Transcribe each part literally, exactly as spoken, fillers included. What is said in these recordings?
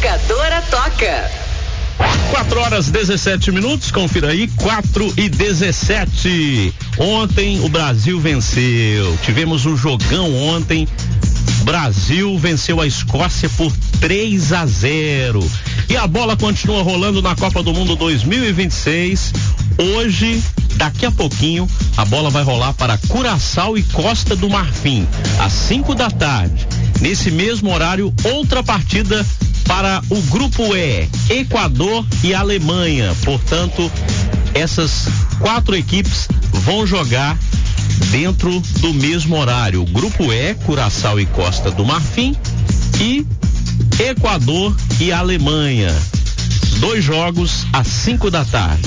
Jogadora toca. quatro horas dezessete minutos, confira aí, quatro e dezessete. Ontem o Brasil venceu. Tivemos um jogão ontem. Brasil venceu a Escócia por três a zero. E a bola continua rolando na Copa do Mundo dois mil e vinte e seis. Hoje, daqui a pouquinho, a bola vai rolar para Curaçao e Costa do Marfim, às cinco da tarde. Nesse mesmo horário, outra partida para o Grupo E, Equador e Alemanha. Portanto, essas quatro equipes vão jogar dentro do mesmo horário. Grupo E, Curaçao e Costa do Marfim, e Equador e Alemanha. Dois jogos às cinco da tarde.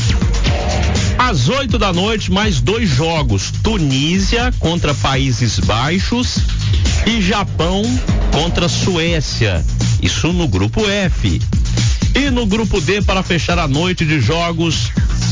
Às oito da noite, mais dois jogos: Tunísia contra Países Baixos e Japão contra Suécia. Isso no grupo F. E no grupo D, para fechar a noite de jogos,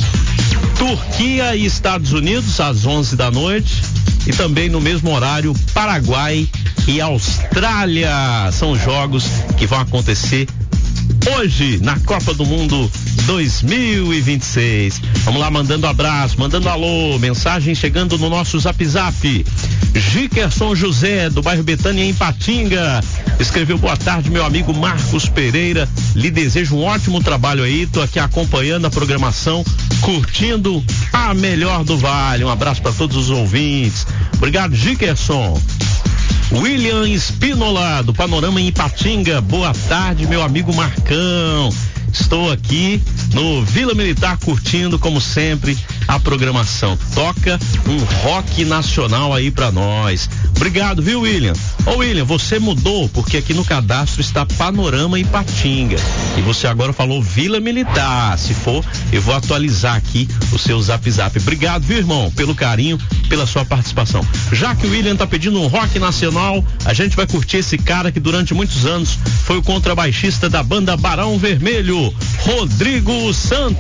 Turquia e Estados Unidos às onze da noite, e também no mesmo horário Paraguai e Austrália. São jogos que vão acontecer hoje na Copa do Mundo dois mil e vinte e seis. Vamos lá, mandando abraço, mandando alô, mensagem chegando no nosso Zap Zap. Gikerson José, do bairro Betânia, em Patinga, escreveu: boa tarde, meu amigo Marcos Pereira, lhe desejo um ótimo trabalho aí, tô aqui acompanhando a programação, curtindo a melhor do Vale. Um abraço para todos os ouvintes. Obrigado, Gikerson. William Espínola, do Panorama em Ipatinga, boa tarde, meu amigo Marcão. Estou aqui no Vila Militar curtindo, como sempre, a programação. Toca um rock nacional aí pra nós. Obrigado, viu, William? Ô, William, você mudou, porque aqui no cadastro está Panorama Ipatinga. E você agora falou Vila Militar. Se for, eu vou atualizar aqui o seu Zap Zap. Obrigado, viu, irmão, pelo carinho, pela sua participação. Já que o William tá pedindo um rock nacional, a gente vai curtir esse cara que durante muitos anos foi o contrabaixista da banda Barão Vermelho, Rodrigo Santos.